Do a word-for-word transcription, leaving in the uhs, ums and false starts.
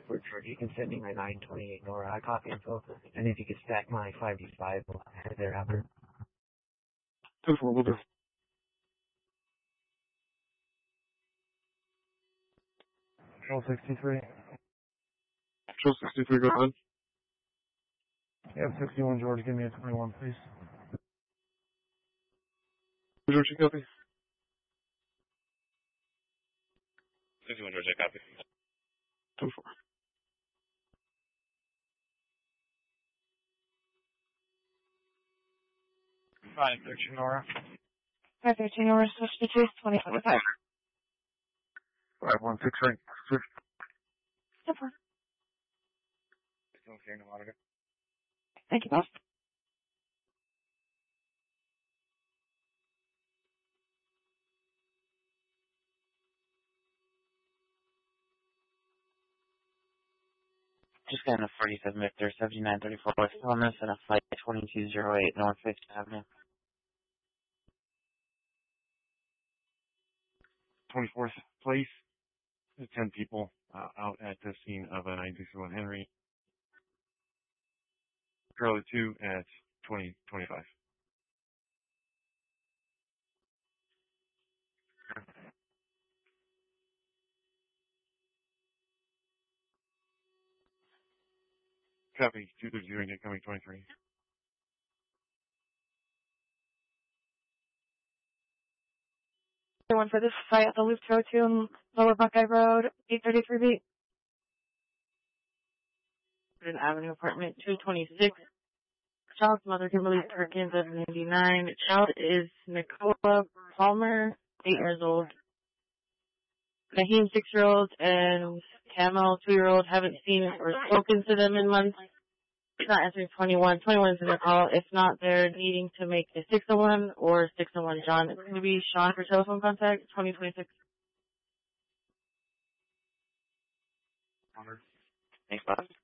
for George. You can send me my nine twenty-eight Nora. I copy info, and if you could stack my five D five, we'll head there after. Two four, we'll do. Control sixty-three. Control sixty-three, go ahead. Yep, sixty-one George, give me a twenty-one, please. George, you copy? sixty-one George, I copy. Two four. five thirteen Nora. five thirteen Nora, switch to two, twenty-five with five. five one six right. Switch. No problem. Still hearing the monitor. Thank you, boss. Just got a forty-seven Victor, seventy-nine thirty-four West Thomas, and a flight twenty-two oh eight North fifth Avenue. twenty-fourth place. ten people uh, out at the scene of a nine sixty-one Henry. Charlie two at twenty twenty-five. Copy, two thirty incoming twenty-three. One for this site at the Loop two oh two on Lower Buckeye Road, eight thirty-three beat. Avenue apartment two twenty-six. Child's mother, Kimberly Perkins, of ninety-nine. Child is Nicola Palmer, eight years old. Naheem, six-year-old, and Camel, two-year-old, haven't seen or spoken to them in months. It's not answering twenty-one. twenty-one is in their call. If not, they're needing to make a six oh one or six oh one John. It's going to be Sean for telephone contact, twenty twenty-six. Thanks, boss.